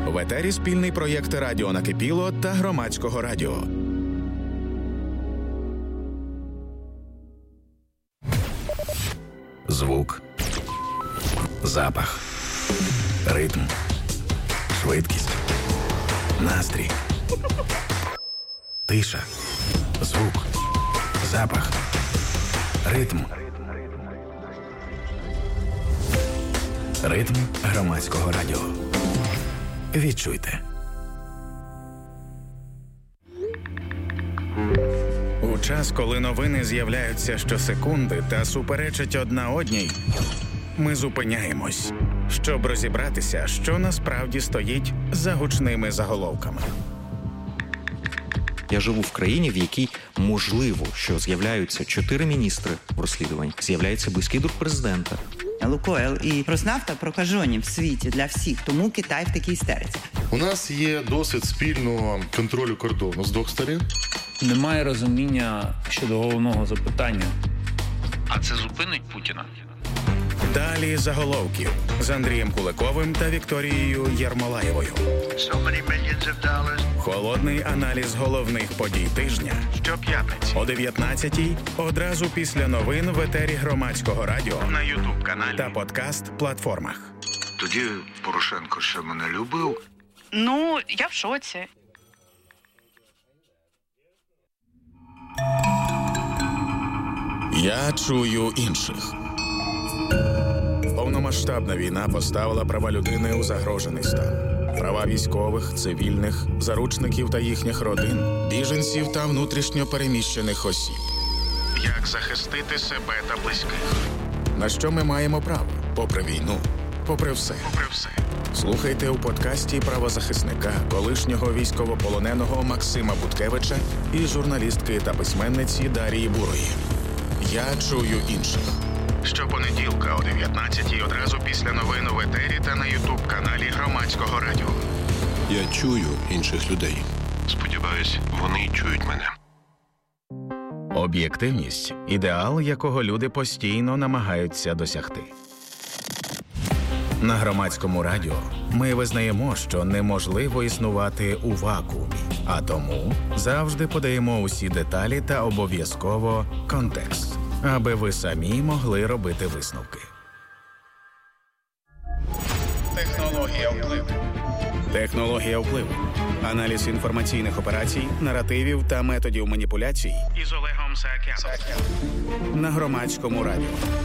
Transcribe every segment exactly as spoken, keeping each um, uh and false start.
В етері спільний проєкт «Радіо Накипіло» та Громадського радіо. Звук, запах, ритм, швидкість, настрій, тиша, звук, запах, ритм. Ритм Громадського радіо. Відчуйте. У час, коли новини з'являються щосекунди та суперечать одна одній, ми зупиняємось, щоб розібратися, що насправді стоїть за гучними заголовками. Я живу в країні, в якій можливо, що з'являються чотири міністри в розслідуванні, з'являється близький друг президента. Лукойл і Роснафта прокажені в світі для всіх, тому Китай в такій істериці. У нас є досвід спільного контролю кордону з двох сторін. Немає розуміння щодо головного запитання. А це зупинить Путіна? Далі заголовків з Андрієм Куликовим та Вікторією Єрмолаєвою. So many millions of dollars. Холодний аналіз головних подій тижня. Щоп'ятниці. О дев'ятнадцятій одразу після новин в етері Громадського радіо На Ютуб-каналі. та подкаст-платформах. Тоді Порошенко ще мене любив. Ну, я в шоці. Я чую інших. Повномасштабна війна поставила права людини у загрожений стан. Права військових, цивільних, заручників та їхніх родин, біженців та внутрішньо переміщених осіб. Як захистити себе та близьких? На що ми маємо право? Попри війну, попри все. Попри все. Слухайте у подкасті правозахисника, колишнього військовополоненого Максима Буткевича і журналістки та письменниці Дарії Бурої. Я чую інших. Щопонеділка о дев'ятнадцятій одразу після новин в етері та на Ютуб-каналі Громадського радіо. Я чую інших людей. Сподіваюсь, вони чують мене. Об'єктивність – ідеал, якого люди постійно намагаються досягти. На Громадському радіо ми визнаємо, що неможливо існувати у вакуумі, а тому завжди подаємо усі деталі та обов'язково контекст, аби ви самі могли робити висновки. Технологія впливу. Технологія впливу. Аналіз інформаційних операцій, наративів та методів маніпуляцій Із Олегом Саакяном. на Громадському радіо.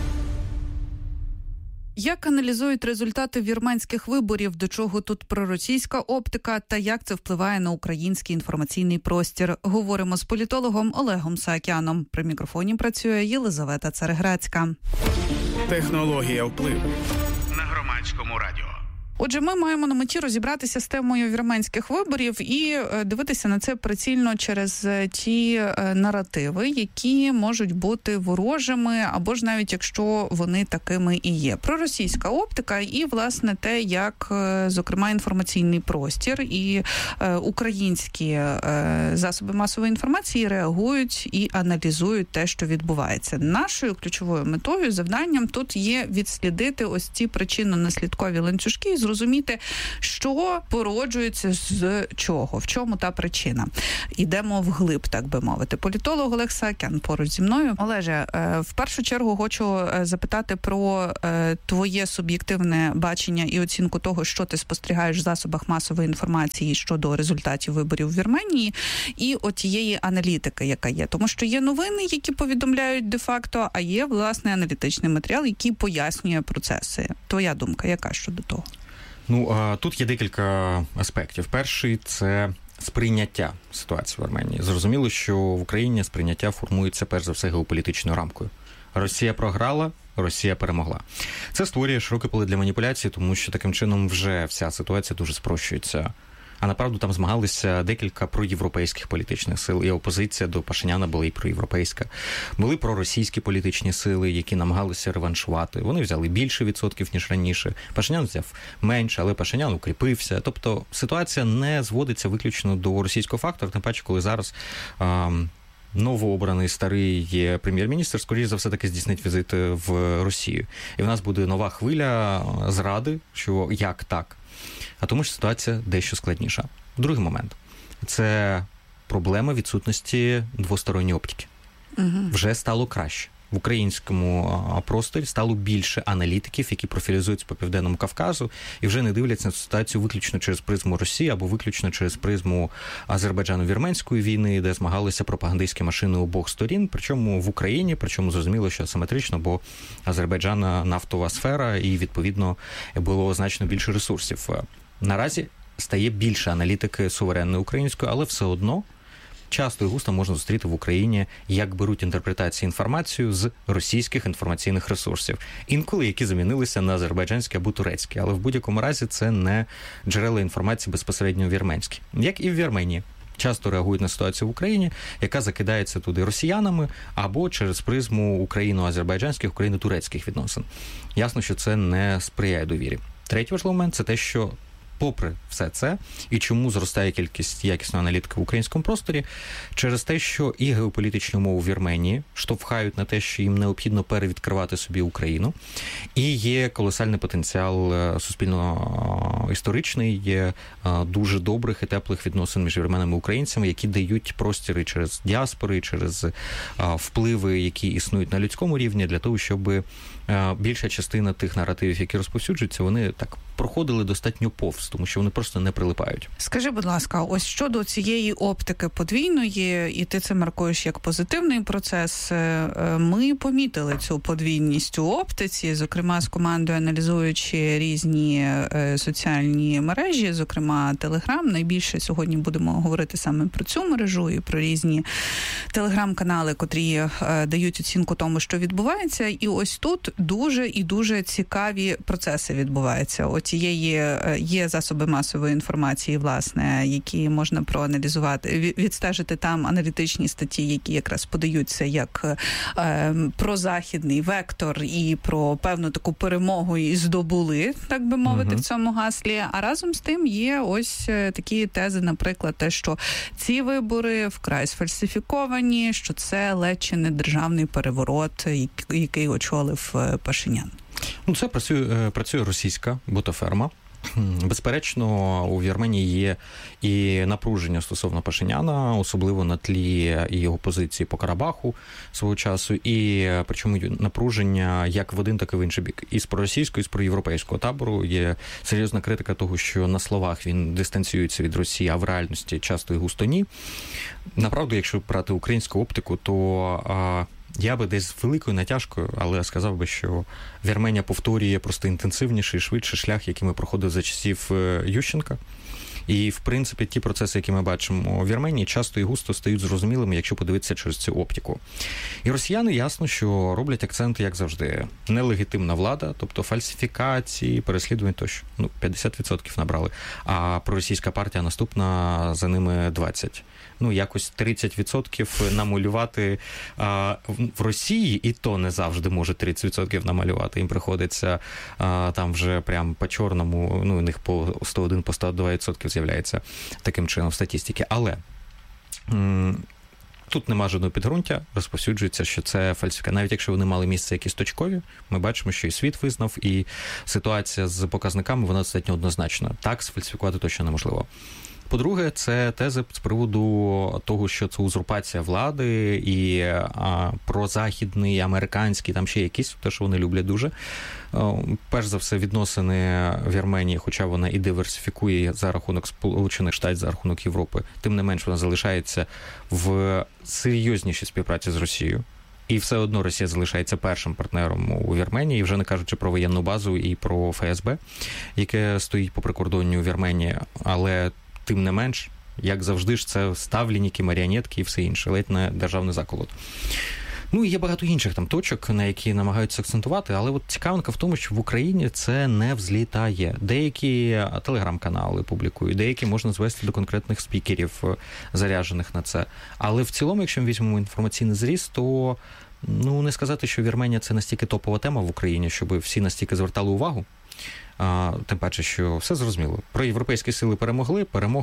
Як аналізують результати вірменських виборів, до чого тут проросійська оптика та як це впливає на український інформаційний простір? Говоримо з політологом Олегом Саакяном. При мікрофоні працює Єлизавета Цареградська. Технологія впливу. На Громадському радіо. Отже, ми маємо на меті розібратися з темою вірменських виборів і дивитися на це прицільно через ті наративи, які можуть бути ворожими, або ж навіть якщо вони такими і є. Проросійська оптика і, власне, те, як, зокрема, інформаційний простір і українські засоби масової інформації реагують і аналізують те, що відбувається. Нашою ключовою метою, завданням тут є відслідити ось ці причинно-наслідкові ланцюжки і зрозуміти, що породжується з чого, в чому та причина. Ідемо вглиб, так би мовити. Політолог Олег Саакян поруч зі мною. Олеже, в першу чергу хочу запитати про твоє суб'єктивне бачення і оцінку того, що ти спостерігаєш в засобах масової інформації щодо результатів виборів в Вірменії і отієї аналітики, яка є. Тому що є новини, які повідомляють де-факто, а є, власне, аналітичний матеріал, який пояснює процеси. Твоя думка, яка щодо того? Ну, а тут є декілька аспектів. Перший – це сприйняття ситуації в Вірменії. Зрозуміло, що в Україні сприйняття формується, перш за все, геополітичною рамкою. Росія програла, Росія перемогла. Це створює широке поле для маніпуляції, тому що таким чином вже вся ситуація дуже спрощується. А направду там змагалися декілька проєвропейських політичних сил. І опозиція до Пашиняна була і проєвропейська. Були проросійські політичні сили, які намагалися реваншувати. Вони взяли більше відсотків, ніж раніше. Пашинян взяв менше, але Пашинян укріпився. Тобто ситуація не зводиться виключно до російського фактору, тим паче, коли зараз... А, новообраний старий прем'єр-міністр, скоріш за все, таки здійснить візит в Росію. І в нас буде нова хвиля зради, що як так. А тому що ситуація дещо складніша. Другий момент – це проблема відсутності двосторонньої оптики. Угу. Вже стало краще. В українському просторі стало більше аналітиків, які профілізуються по Південному Кавказу і вже не дивляться на цю ситуацію виключно через призму Росії або виключно через призму Азербайджану-вірменської війни, де змагалися пропагандистські машини обох сторін, причому в Україні, причому зрозуміло, що асиметрично, бо Азербайджан – нафтова сфера і, відповідно, було значно більше ресурсів. Наразі стає більше аналітики суверенної української, але все одно часто і густо можна зустріти в Україні, як беруть інтерпретації інформацію з російських інформаційних ресурсів. Інколи, які замінилися на азербайджанські або турецькі. Але в будь-якому разі це не джерела інформації безпосередньо вірменські. Як і в Вірменії. Часто реагують на ситуацію в Україні, яка закидається туди росіянами або через призму україно-азербайджанських, україно-турецьких відносин. Ясно, що це не сприяє довірі. Третій важливий момент – це те, що попри все це, і чому зростає кількість якісної аналітики в українському просторі, через те, що і геополітичні умови в Вірменії штовхають на те, що їм необхідно перевідкривати собі Україну, і є колосальний потенціал суспільно-історичний, є дуже добрих і теплих відносин між вірменами і українцями, які дають простіри через діаспори, через впливи, які існують на людському рівні, для того, щоб більша частина тих наративів, які розповсюджуються, вони так проходили достатньо повз, тому що вони просто не прилипають. Скажи, будь ласка, ось щодо цієї оптики подвійної, і ти це маркуєш як позитивний процес, ми помітили цю подвійність у оптиці, зокрема з командою, аналізуючи різні соціальні мережі, зокрема Телеграм. Найбільше сьогодні будемо говорити саме про цю мережу і про різні телеграм-канали, котрі дають оцінку тому, що відбувається. І ось тут дуже і дуже цікаві процеси відбуваються. Оцієї є засоби масової інформації, власне, які можна проаналізувати, відстежити там аналітичні статті, які якраз подаються як е, прозахідний вектор і про певну таку перемогу і здобули, так би мовити, uh-huh. в цьому гаслі. А разом з тим є ось такі тези, наприклад, те, що ці вибори вкрай сфальсифіковані, що це ледь чи не державний переворот, який очолив Пашинян. Ну, це працює, працює російська ботаферма. Безперечно, у Вірменії є і напруження стосовно Пашиняна, особливо на тлі його позиції по Карабаху свого часу, і причому напруження як в один, так і в інший бік. І з проросійського, і з проєвропейського табору є серйозна критика того, що на словах він дистанціюється від Росії, а в реальності часто і густо ні. Направду, якщо брати українську оптику, то я би десь з великою натяжкою, але сказав би, що Вірменія повторює просто інтенсивніший, швидший шлях, який ми проходили за часів Ющенка. І, в принципі, ті процеси, які ми бачимо у Вірменії, часто і густо стають зрозумілими, якщо подивитися через цю оптику. І росіяни, ясно, що роблять акценти, як завжди. Нелегітимна влада, тобто фальсифікації, переслідування тощо. Ну, п'ятдесят відсотків набрали. А проросійська партія наступна, за ними двадцять відсотків. Ну, якось тридцять відсотків намалювати а, в Росії, і то не завжди може тридцять відсотків намалювати. Їм приходиться а, там вже прям по чорному, ну, у них по сто один, по сто два відсотки з'являється таким чином в статистиці. Але м- тут нема жодного підґрунтя, розповсюджується, що це фальсифікація. Навіть якщо вони мали місце якісь точкові, ми бачимо, що і світ визнав, і ситуація з показниками, вона достатньо однозначна. Так, сфальсифікувати точно неможливо. По-друге, це тези з приводу того, що це узурпація влади і а, прозахідний, американський, там ще якісь, те, що вони люблять дуже. Перш за все, відносини Вірменії, хоча вона і диверсифікує за рахунок Сполучених Штатів, за рахунок Європи, тим не менш вона залишається в серйознішій співпраці з Росією. І все одно Росія залишається першим партнером у Вірменії, вже не кажучи про воєнну базу і про Ф С Б, яке стоїть по прикордонню Вірменії, але тим не менш, як завжди ж, це ставленники, маріонетки і все інше, ледь не державний заколот. Ну, і є багато інших там точок, на які намагаються акцентувати, але от цікавинка в тому, що в Україні це не взлітає. Деякі телеграм-канали публікують, деякі можна звести до конкретних спікерів, заряджених на це. Але в цілому, якщо ми візьмемо інформаційний зріст, то, ну, не сказати, що Вірменія – це настільки топова тема в Україні, щоб всі настільки звертали увагу. А, тим паче, що все зрозуміло. Про європейські сили перемогли, перемога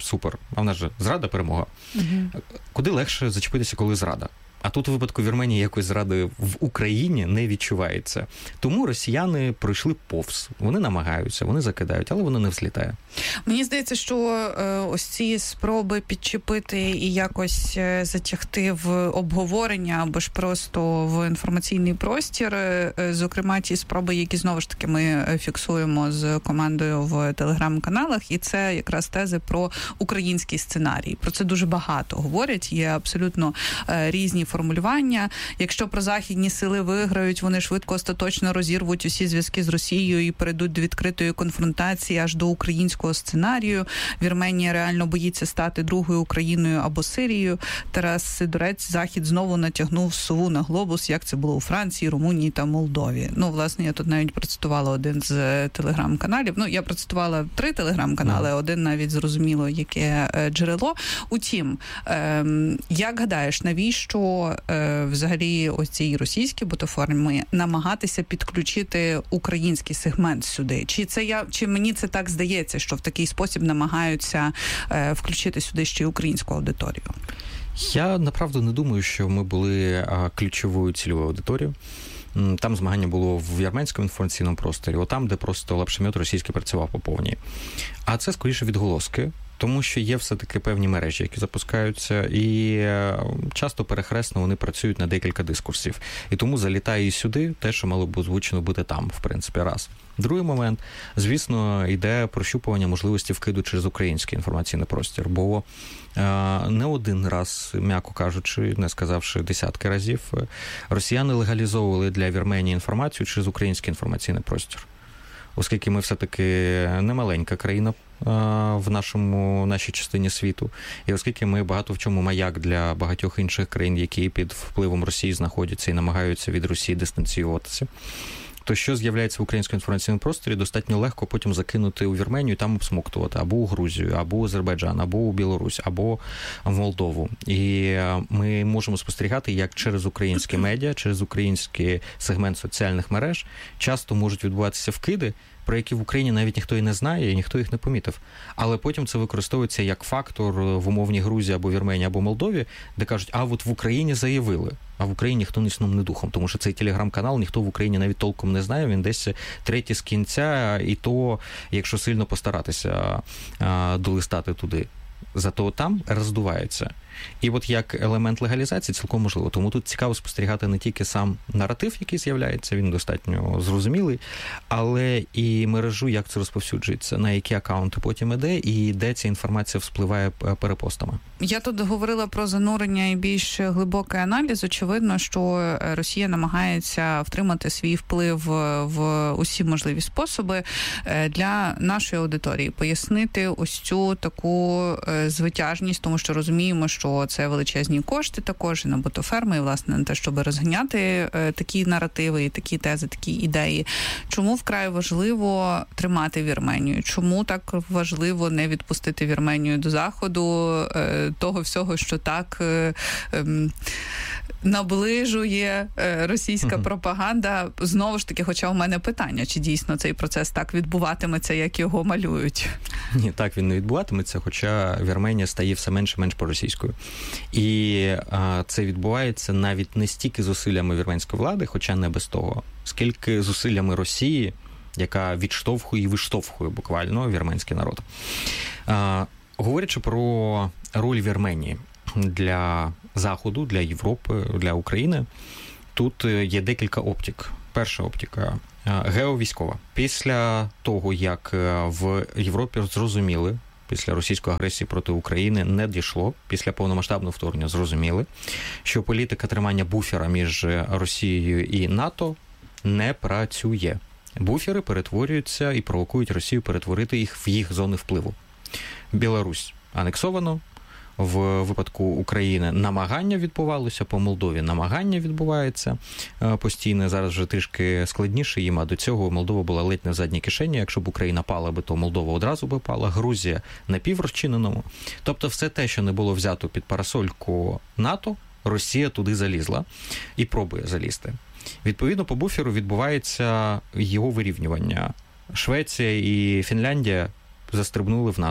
супер. А в нас же зрада, перемога. Угу. Куди легше зачепитися, коли зрада? А тут у випадку Вірменії якоїсь зради в Україні не відчувається. Тому росіяни пройшли повз. Вони намагаються, вони закидають, але воно не взлітає. Мені здається, що е, ось ці спроби підчепити і якось е, затягти в обговорення або ж просто в інформаційний простір, е, зокрема ті спроби, які знову ж таки ми фіксуємо з командою в телеграм-каналах, і це якраз тези про український сценарій. Про це дуже багато говорять, є абсолютно е, різні формулювання. Якщо прозахідні сили виграють, вони швидко остаточно розірвуть усі зв'язки з Росією і перейдуть до відкритої конфронтації аж до українського сценарію. Вірменія реально боїться стати другою Україною або Сирією. Тарас Сидорець, Захід знову натягнув сову на глобус, як це було у Франції, Румунії та Молдові. Ну, власне, я тут навіть процитувала один з телеграм-каналів. Ну, я процитувала три телеграм-канали, mm. один навіть зрозуміло, яке джерело. Утім, ем, як гадаєш, навіщо Е, взагалі ось цій російській ботоформі намагатися підключити український сегмент сюди? Чи це я, чи мені це так здається, що в такий спосіб намагаються е, включити сюди ще й українську аудиторію? Я, направду, не думаю, що ми були а, ключовою цільовою аудиторією. Там змагання було в вірменському інформаційному просторі, отам, де просто лапшемет російський працював по повній. А це, скоріше, відголоски. Тому що є все-таки певні мережі, які запускаються, і часто перехресно вони працюють на декілька дискурсів. І тому залітає і сюди те, що мало б озвучено бути там, в принципі, раз. Другий момент, звісно, йде прощупування можливості вкиду через український інформаційний простір, бо не один раз, м'яко кажучи, не сказавши десятки разів, росіяни легалізовували для Вірменії інформацію через український інформаційний простір. Оскільки ми все-таки не маленька країна в нашому, нашій частині світу, і оскільки ми багато в чому маяк для багатьох інших країн, які під впливом Росії знаходяться і намагаються від Росії дистанціюватися, то що з'являється в українському інформаційному просторі, достатньо легко потім закинути у Вірменію, там обсмоктувати, або у Грузію, або у Азербайджан, або у Білорусь, або в Молдову. І ми можемо спостерігати, як через українські медіа, через український сегмент соціальних мереж часто можуть відбуватися вкиди, про які в Україні навіть ніхто і не знає, і ніхто їх не помітив. Але потім це використовується як фактор в умовній Грузії або Вірменії, або Молдові, де кажуть, а от в Україні заявили. А в Україні ніхто ні сном, ні духом, тому що цей телеграм-канал ніхто в Україні навіть толком не знає, він десь третій з кінця, і то, якщо сильно постаратися долистати туди. Зато там роздувається. І от як елемент легалізації цілком можливо. Тому тут цікаво спостерігати не тільки сам наратив, який з'являється, він достатньо зрозумілий, але і мережу, як це розповсюджується, на які акаунти потім іде, і де ця інформація вспливає перепостами. Я тут говорила про занурення і більш глибокий аналіз. Очевидно, що Росія намагається втримати свій вплив в усі можливі способи для нашої аудиторії. Пояснити ось цю таку звитяжність, тому що розуміємо, що це величезні кошти також і на ботоферми, і, власне, на те, щоб розганяти такі наративи, і такі тези, такі ідеї. Чому вкрай важливо тримати Вірменію? Чому так важливо не відпустити Вірменію до Заходу, того всього, що так наближує російська uh-huh. пропаганда? Знову ж таки, хоча у мене питання, чи дійсно цей процес так відбуватиметься, як його малюють? Ні, так він не відбуватиметься, хоча Вірменія стає все менше і менш проросійською. І а, це відбувається навіть не стільки зусиллями вірменської влади, хоча не без того, скільки зусиллями Росії, яка відштовхує і виштовхує буквально вірменський народ. А, говорячи про роль Вірменії для Заходу, для Європи, для України, тут є декілька оптик. Перша оптика – геовійськова. Після того, як в Європі зрозуміли, після російської агресії проти України не дійшло, після повномасштабного вторгнення зрозуміли, що політика тримання буфера між Росією і НАТО не працює. Буфери перетворюються і провокують Росію перетворити їх в їх зони впливу. Білорусь анексовано, в випадку України намагання відбувалося, по Молдові намагання відбувається постійно, зараз вже трішки складніше їм, а до цього Молдова була ледь не в задній кишені, якщо б Україна пала би, то Молдова одразу би пала, Грузія на піврозчиненому. Тобто все те, що не було взято під парасольку НАТО, Росія туди залізла і пробує залізти. Відповідно, по буферу відбувається його вирівнювання. Швеція і Фінляндія застрибнули в НАТО.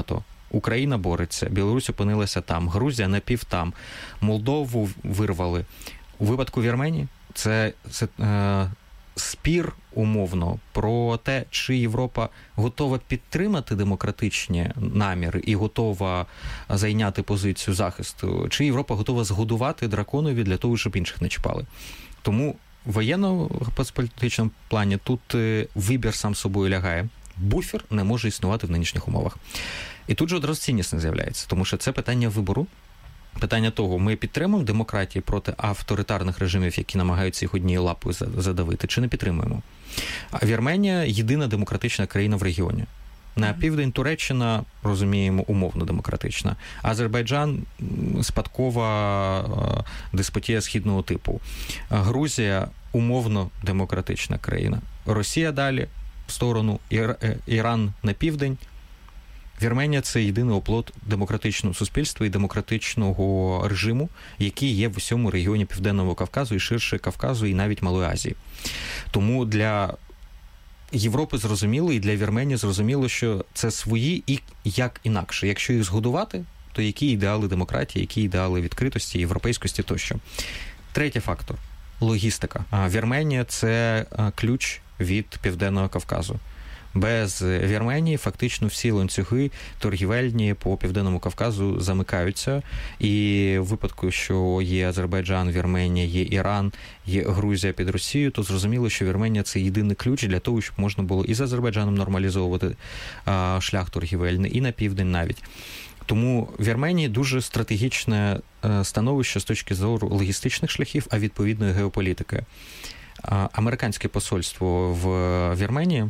Україна бореться, Білорусь опинилася там, Грузія напів там, Молдову вирвали. У випадку Вірменії це, це е, спір умовно про те, чи Європа готова підтримати демократичні наміри і готова зайняти позицію захисту, чи Європа готова згодувати драконові для того, щоб інших не чіпали. Тому в воєнно-політичному плані тут вибір сам собою лягає. Буфер не може існувати в нинішніх умовах. І тут же одразу цінність не з'являється, тому що це питання вибору, питання того, ми підтримуємо демократії проти авторитарних режимів, які намагаються їх однією лапою задавити, чи не підтримуємо. А Вірменія – єдина демократична країна в регіоні. На південь Туреччина, розуміємо, умовно демократична. Азербайджан – спадкова деспотія східного типу. Грузія – умовно демократична країна. Росія далі в сторону, Іран на південь. Вірменія – це єдиний оплот демократичного суспільства і демократичного режиму, який є в усьому регіоні Південного Кавказу і ширше Кавказу, і навіть Малої Азії. Тому для Європи зрозуміло, і для Вірменії зрозуміло, що це свої і як інакше. Якщо їх згодувати, то які ідеали демократії, які ідеали відкритості, європейськості тощо. Третій фактор – логістика. Вірменія – це ключ від Південного Кавказу. Без Вірменії фактично всі ланцюги торгівельні по Південному Кавказу замикаються. І в випадку, що є Азербайджан, Вірменія, є Іран, є Грузія під Росією, то зрозуміло, що Вірменія – це єдиний ключ для того, щоб можна було і з Азербайджаном нормалізовувати а, шлях торгівельний, і на південь навіть. Тому в Вірменії дуже стратегічне становище з точки зору логістичних шляхів, а відповідно і геополітики. А, американське посольство в Вірменії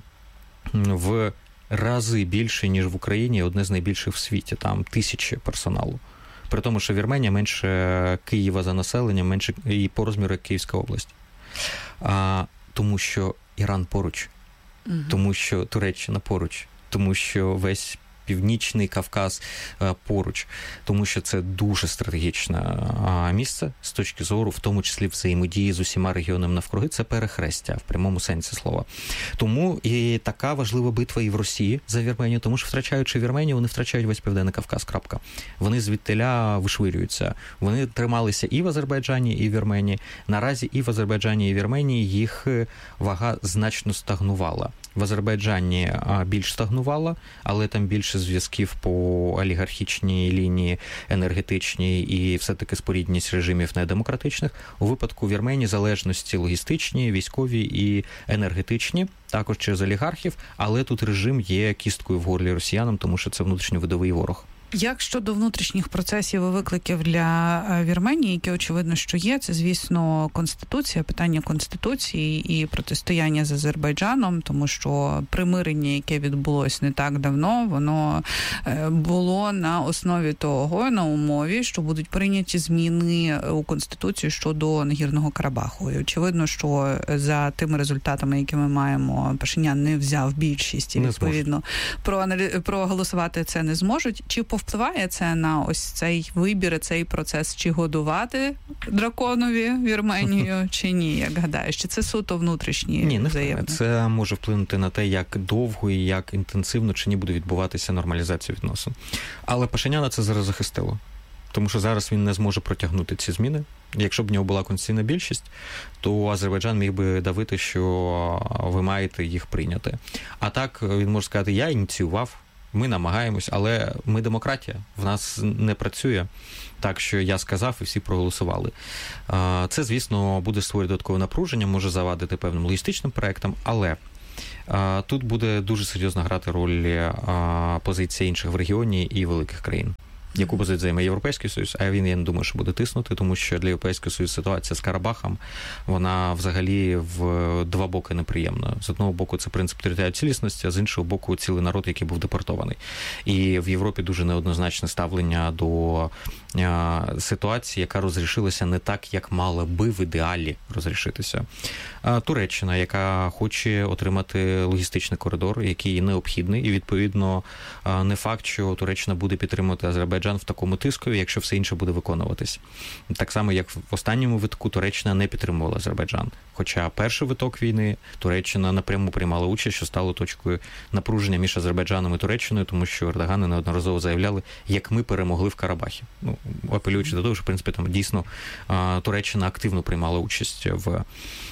в рази більше, ніж в Україні, одне з найбільших в світі, там тисячі персоналу. При тому, що Вірменія менше Києва за населенням, менше і по розміру, як Київська область. А, тому що Іран поруч, угу. тому що Туреччина поруч, тому що весь Північний Кавказ поруч, тому що це дуже стратегічне місце з точки зору, в тому числі взаємодії з усіма регіонами навкруги, це перехрестя в прямому сенсі слова. Тому і така важлива битва і в Росії за Вірменію, тому що втрачаючи Вірменію, вони втрачають весь Південний Кавказ, крапка. Вони звідтиля вишвирюються. Вони трималися і в Азербайджані, і в Вірменії. Наразі і в Азербайджані, і в Вірменії їх вага значно стагнувала. В Азербайджані більш стагнувала, але там більше зв'язків по олігархічній лінії, енергетичній і все-таки спорідність режимів недемократичних. У випадку Вірменії залежності логістичні, військові і енергетичні, також через олігархів, але тут режим є кісткою в горлі росіянам, тому що це внутрішньовидовий ворог. Як щодо внутрішніх процесів і викликів для Вірменії, які, очевидно, що є, це, звісно, Конституція, питання Конституції і протистояння з Азербайджаном, тому що примирення, яке відбулось не так давно, воно було на основі того, на умові, що будуть прийняті зміни у Конституцію щодо Нагірного Карабаху. І очевидно, що за тими результатами, які ми маємо, Пашинян не взяв більшість і, відповідно, проголосувати це не зможуть. Чи повпливає це на ось цей вибір, цей процес, чи годувати драконові Вірменію, чи ні, як гадаєш? Чи це суто внутрішні ні, не взаємини? Це може вплинути на те, як довго і як інтенсивно чи ні буде відбуватися нормалізація відносин. Але Пашиняна це зараз захистило. Тому що зараз він не зможе протягнути ці зміни. Якщо б в нього була конституційна більшість, то Азербайджан міг би давити, що ви маєте їх прийняти. А так він може сказати, я ініціював, ми намагаємось, але ми демократія, в нас не працює так, що я сказав і всі проголосували. Це, звісно, буде створювати додаткове напруження, може завадити певним логістичним проектам, але тут буде дуже серйозно грати роль позиція інших в регіоні і великих країн. Яку позицію займає Європейський Союз, а він, я не думаю, що буде тиснути, тому що для Європейського Союзу ситуація з Карабахом, вона взагалі в два боки неприємна. З одного боку, це принцип територіальної цілісності, а з іншого боку, цілий народ, який був депортований. І в Європі дуже неоднозначне ставлення до ситуації, яка розрішилася не так, як мала би в ідеалі розрішитися. Туреччина, яка хоче отримати логістичний коридор, який необхідний, і, відповідно, не факт, що Туреччина буде підтримувати Азербайджан Азербайджан в такому тиску, якщо все інше буде виконуватись. Так само, як в останньому витку Туреччина не підтримувала Азербайджан. Хоча перший виток війни Туреччина напряму приймала участь, що стало точкою напруження між Азербайджаном і Туреччиною, тому що Ердогани неодноразово заявляли, як ми перемогли в Карабахі. Ну, апелюючи до того, що, в принципі, там дійсно Туреччина активно приймала участь в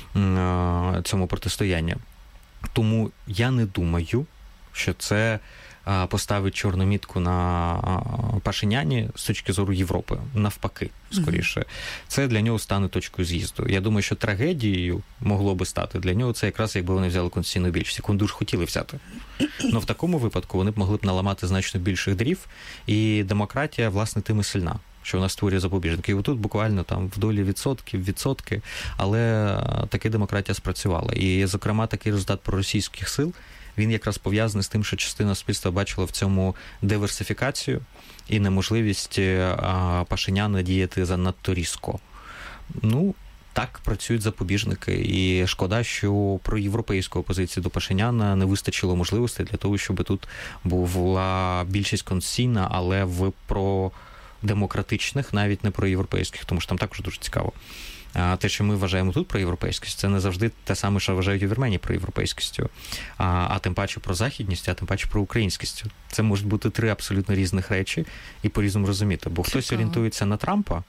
цьому протистоянні. Тому я не думаю, що це поставить чорну мітку на Пашиняні з точки зору Європи. Навпаки, скоріше. Це для нього стане точкою з'їзду. Я думаю, що трагедією могло би стати для нього це якраз, якби вони взяли конституційну більшість, яку вони дуже хотіли взяти. Но в такому випадку вони б могли б наламати значно більших дрів, і демократія, власне, тим і сильна, що вона створює запобіжники. І отут буквально там в долі відсотків, відсотки, але таки демократія спрацювала. І, зокрема, такий результат проросійських сил, він якраз пов'язаний з тим, що частина суспільства бачила в цьому диверсифікацію і неможливість Пашиняна діяти занадто різко. Ну, так працюють запобіжники. І шкода, що про європейську опозицію до Пашиняна не вистачило можливостей для того, щоб тут була більшість конституційна, але в про демократичних, навіть не про європейських, тому що там також дуже цікаво. А те, що ми вважаємо тут про європейськість, це не завжди те саме, що вважають у Вірменії про європейськість, а, а тим паче про західність, а тим паче про українськість. Це можуть бути три абсолютно різних речі і по-різному розуміти. Бо хтось Цікаво. орієнтується на Трампа,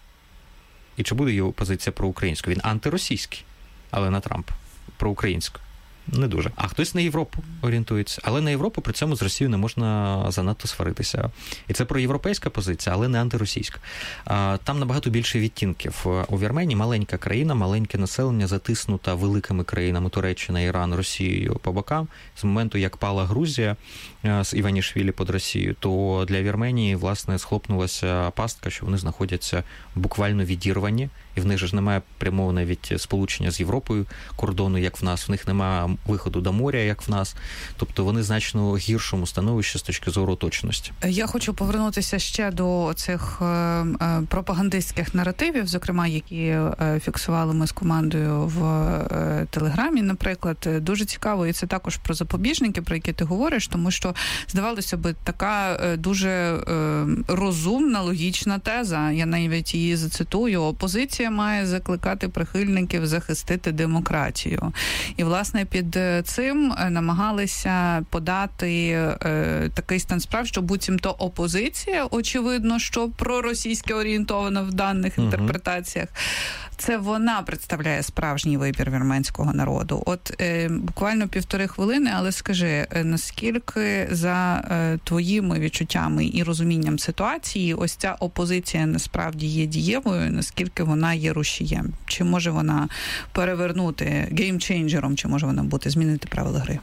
і чи буде його позиція про українську? Він антиросійський, але на Трампа. Про українську. Не дуже. А хтось на Європу орієнтується. Але на Європу при цьому з Росією не можна занадто сваритися. І це проєвропейська позиція, але не антиросійська. Там набагато більше відтінків. У Вірменії маленька країна, маленьке населення, затиснута великими країнами Туреччина, Іран, Росією по бокам. З моменту, як пала Грузія з Іванішвілі під Росію, то для Вірменії, власне, схлопнулася пастка, що вони знаходяться буквально відірвані. І в них же ж немає прямого навіть сполучення з Європою, кордону, як в нас. В них немає виходу до моря, як в нас. Тобто вони значно гіршому становищі з точки зору точності. Я хочу повернутися ще до цих е, пропагандистських наративів, зокрема, які е, фіксували ми з командою в е, Телеграмі, наприклад. Дуже цікаво, і це також про запобіжники, про які ти говориш, тому що, здавалося би, така е, дуже е, розумна, логічна теза. Я навіть її зацитую. Опозиція має закликати прихильників захистити демократію. І, власне, під цим намагалися подати е, такий стан справ, що буцімто опозиція, очевидно, що проросійське орієнтована в даних uh-huh. інтерпретаціях, це вона представляє справжній вибір вірменського народу. От е, буквально півтори хвилини, але скажи, наскільки за е, твоїми відчуттями і розумінням ситуації ось ця опозиція насправді є дієвою, наскільки вона є рушієм? Чи може вона перевернути геймчейнджером, чи може вона бути змінити правила гри?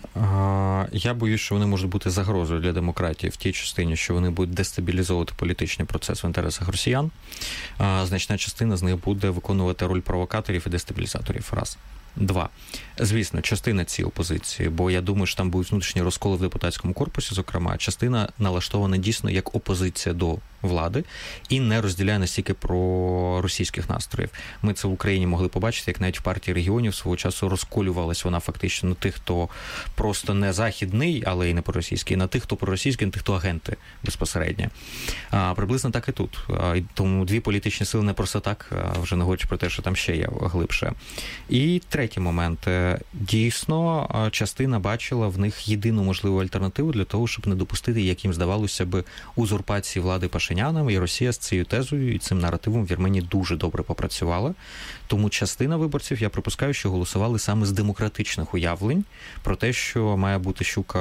Я боюсь, що вони можуть бути загрозою для демократії в тій частині, що вони будуть дестабілізовувати політичний процес в інтересах росіян. Значна частина з них буде виконувати роль провокаторів і дестабілізаторів. Раз. Два. Звісно, частина цієї опозиції, бо я думаю, що там будуть внутрішні розколи в депутатському корпусі, зокрема, частина налаштована дійсно як опозиція до влади і не розділяє настільки про російських настроїв. Ми це в Україні могли побачити, як навіть в партії регіонів свого часу розколювалась вона фактично на тих, хто просто не західний, але й не проросійський, на тих, хто проросійський, на тих, хто агенти безпосередньо. А, приблизно так і тут. А, тому дві політичні сили не просто так, а вже не говорячи про те, що там ще є глибше. І третій момент. Дійсно, частина бачила в них єдину можливу альтернативу для того, щоб не допустити, як їм здавалося би, узурпації влади Пашиняном, і Росія з цією тезою і цим наративом в Вірменії дуже добре попрацювала. Тому частина виборців, я припускаю, що голосували саме з демократичних уявлень про те, що має бути щука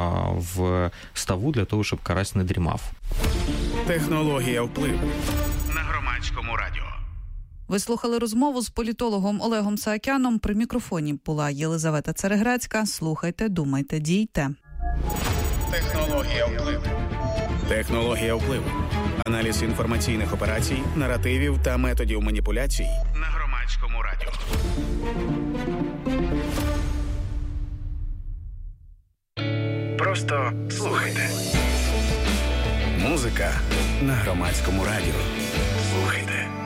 в ставу для того, щоб карась не дрімав. Технологія впливу на Громадському радіо. Ви слухали розмову з політологом Олегом Саакяном. При мікрофоні була Єлизавета Цереграцька. Слухайте, думайте, дійте. Технологія впливу. Технологія впливу. Аналіз інформаційних операцій, наративів та методів маніпуляцій на Громадському радіо. Просто слухайте. Музика на Громадському радіо. Слухайте.